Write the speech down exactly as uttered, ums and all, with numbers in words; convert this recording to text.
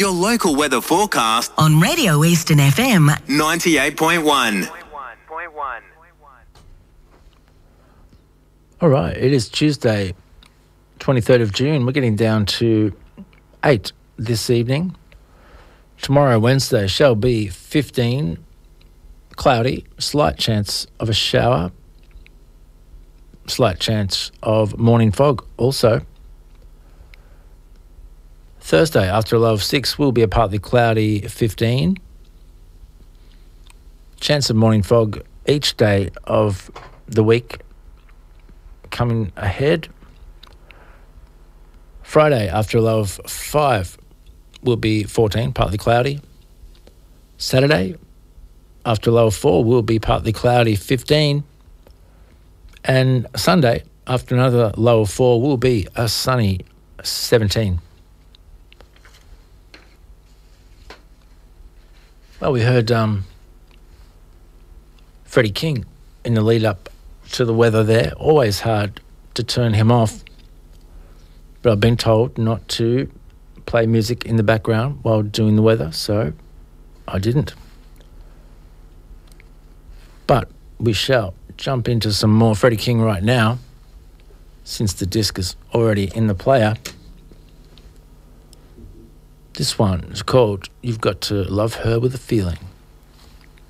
Your local weather forecast on Radio Eastern F M ninety-eight point one. All right, it is Tuesday, twenty-third of June. We're getting down to eight this evening. Tomorrow, Wednesday, shall be fifteen, cloudy, slight chance of a shower, slight chance of morning fog also. Thursday, after a low of six, will be a partly cloudy fifteen. Chance of morning fog each day of the week coming ahead. Friday, after a low of five, will be fourteen, partly cloudy. Saturday, after a low of four, will be partly cloudy, fifteen. And Sunday, after another low of four, will be a sunny seventeen. Well, we heard um, Freddie King in the lead up to the weather there. Always hard to turn him off. But I've been told not to play music in the background while doing the weather, so I didn't. But we shall jump into some more Freddie King right now, since the disc is already in the player. This one is called You've Got to Love Her With a Feeling.